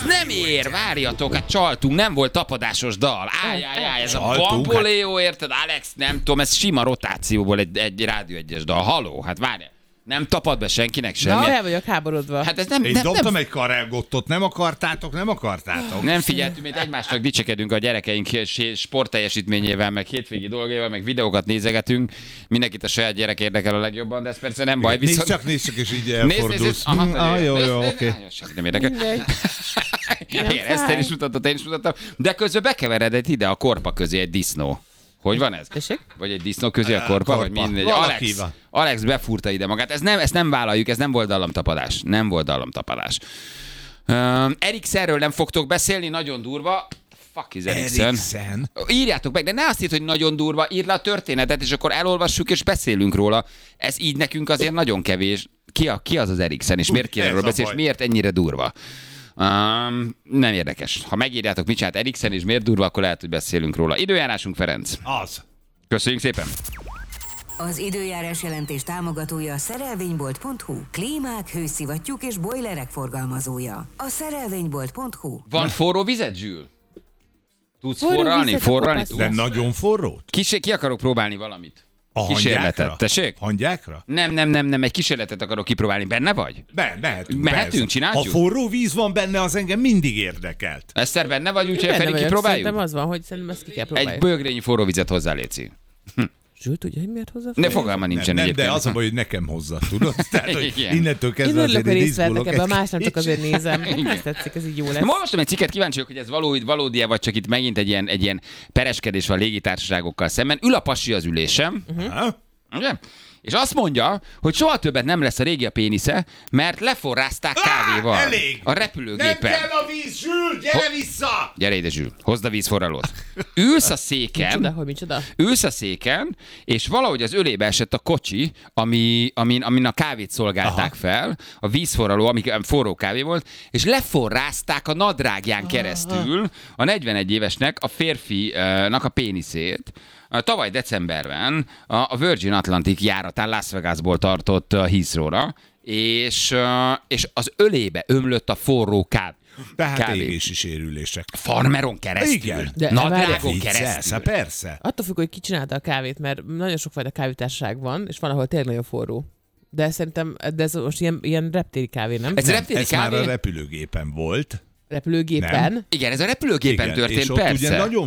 Ez nem ér, várjatok, hát csaltunk, nem volt tapadásos dal. Áj, ez a Bamboléó, érted? Alex, nem tudom, ez sima rotációból egy Rádió 1-es dal. Haló, hát várj. Nem tapad be senkinek semmi. Na, el vagyok háborodva. Hát ez nem, Én dobtam egy karelgottot, nem akartátok? Nem figyeltünk, mint egymásnak dicsekedünk a gyerekeink sportteljesítményével, meg hétvégi dolgaival, meg videókat nézegetünk. Mindenkit a saját gyerek érdekel a legjobban, de ez persze nem baj. Viszont... Nézd csak, és így elfordulsz. Jó, oké. Nem érdekel. Igen, ezt én is mutattam. De közben bekeveredett ide a korpa közé egy disznó. Hogy van ez? Tessék? Vagy egy disznó közé a korpa, vagy mindegy. Alex befúrta ide magát. Ezt nem vállaljuk, ez nem volt dallamtapadás. Eriksenről nem fogtok beszélni, nagyon durva. Fuck is Eriksen. Írjátok meg, de ne azt írd, hogy nagyon durva, írd le a történetet, és akkor elolvassuk, és beszélünk róla. Ez így nekünk azért nagyon kevés. Ki az Eriksen, és miért kéne róla beszélni, és miért ennyire durva? Nem érdekes. Ha megírjátok, mit csinált Eriksen, és miért durva, akkor lehet, hogy beszélünk róla. Időjárásunk, Ferenc. Az. Köszönjük szépen. Az időjárás jelentés támogatója a szerelvénybolt.hu. Klímák, hőszivattyúk és bojlerek forgalmazója. A szerelvénybolt.hu. Van forró vizet, Zsül? Tudsz Forralni? forralni? De nagyon forrót? Ki akarok próbálni valamit? A Kísérletet, tessék? Hangyákra? Nem, egy kísérletet akarok kipróbálni. Benne vagy? Mehetünk, csináljuk? Ha forró víz van benne, az engem mindig érdekelt. Eszter, benne vagy, úgyhogy Benne Feri vagyok, kipróbáljuk? szerintem az van, hogy szerintem ezt ki kell próbálni. Egy bögrényi forró vizet hozzá, Léci. Zsül, tudja, hogy miért hozzá? Ne fogalma nincsen Nem, egyébként. de az a baj, hogy nekem hozzá, tudod? Tehát, hogy Igen. innentől Én kezdve örülök, azért hogy én részt vettek izgulok. ebben, más nem csak azért nézem. Ezt tetszik, ez így jó lesz. Na, olvastam egy cikket, kíváncsi vagyok, hogy ez valódi-e, vagy csak itt megint egy ilyen pereskedés van a légitársaságokkal szemben. Ül a pasi az ülésem. Ugye? És azt mondja, hogy soha többet nem lesz a régi a pénisze, mert leforrázták kávéval. Elég! A repülőgépen. Nem kell a víz, Zsül, gyere vissza! Gyere ide, Zsül, hozd a vízforralót. Ülsz a széken, Micsoda? És valahogy az ölébe esett a kocsi, amin a kávét szolgálták fel, a vízforraló, ami forró kávé volt, és leforrázták a nadrágján keresztül a 41 évesnek, a férfinak a péniszét. Tavaly decemberben a Virgin Atlantic járatán Las Vegasból tartott Heathrow-ra, és az ölébe ömlött a forró kávé. Tehát égési sérülések. Farmeron keresztül? Igen. Nadrágon Viccelsz, keresztül? persze. Attól függ, hogy ki csinálta a kávét, mert nagyon sokfajta kávétársaság van, és van, ahol tényleg nagyon forró. De szerintem ez most ilyen reptéri kávé, nem? Ez már a repülőgépen volt. Repülőgépen? Igen, ez a repülőgépen történt, és ott persze. ugye nagyon